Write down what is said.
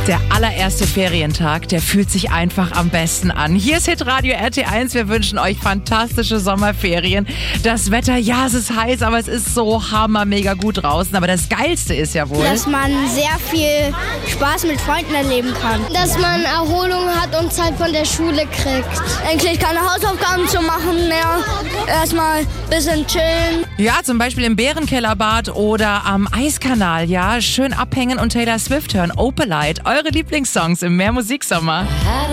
Der allererste Ferientag, der fühlt sich einfach am besten an. Hier ist Hitradio RT1. Wir wünschen euch fantastische Sommerferien. Das Wetter, ja, es ist heiß, aber es ist so hammermega gut draußen. Aber das Geilste ist ja wohl, dass man sehr viel Spaß mit Freunden erleben kann. Dass man Erholung hat und Zeit von der Schule kriegt. Endlich keine Hausaufgaben zu machen mehr. Erstmal ein bisschen chillen. Ja, zum Beispiel im Bärenkellerbad oder am Eiskanal, ja. Schön abhängen und Taylor Swift hören. Opalite, eure Lieblingssongs im Mehr Musiksommer.